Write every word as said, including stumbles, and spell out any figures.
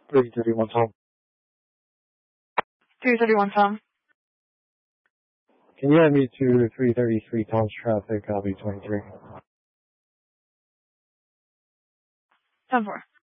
three thirty-one Tom. three thirty-one Tom. Can you add me to three thirty-three Tom's traffic? I'll be twenty-three. ten four.